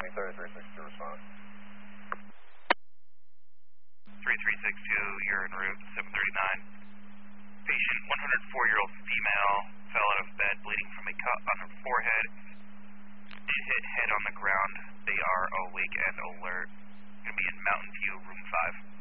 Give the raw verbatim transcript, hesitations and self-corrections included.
thirty, three six two response. three three six two, you're en route, seven thirty-nine. Patient, one hundred four year old female, fell out of bed bleeding from a cut on her forehead. Did hit head on the ground. They are awake and alert. Going to be in Mountain View, room five.